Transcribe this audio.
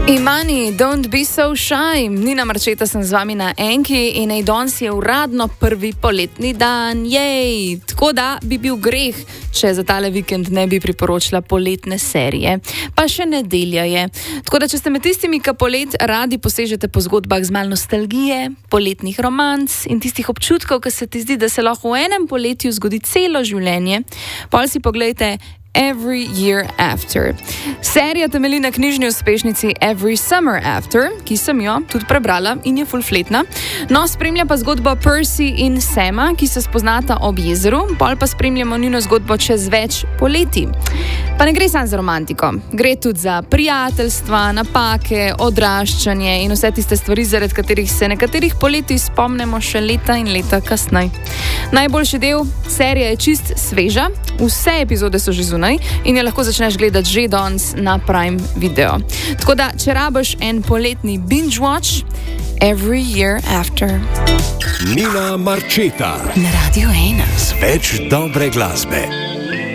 Imani, don't be so shy. Nina Marčeta sem z vami na Enki in danes je uradno prvi poletni dan. Jej! Tako da bi bil greh, če za tale vikend ne bi priporočila poletne serije. Pa še nedelja je. Tako da, če ste med tistimi, ki polet radi posežete po zgodbah z malo nostalgije, poletnih romanc in tistih občutkov, ki se ti zdi, da se lahko v enem poletju zgodi celo življenje, pol si poglejte Every Year After. Serija temelji na knjižni uspešnici Every Summer After, ki sem jo tudi prebrala in je fulfletna. No, spremlja pa zgodbo Percy in Sama, ki se spoznata ob jezeru, pol pa spremljamo njuno zgodbo čez več poletij. Pa ne gre samo za romantiko, gre tudi za prijateljstva, napake, odraščanje in vse tiste stvari, zaradi katerih se nekaterih poletij spomnimo še leta in leta kasneje. Najboljši del, serija je čist sveža, vse epizode so že zunaj in jo lahko začneš gledati že danes na Prime Video. Tako da, če rabiš en poletni binge watch, Every Year After. Nina Marčeta na Radio 1 z več dobre glasbe.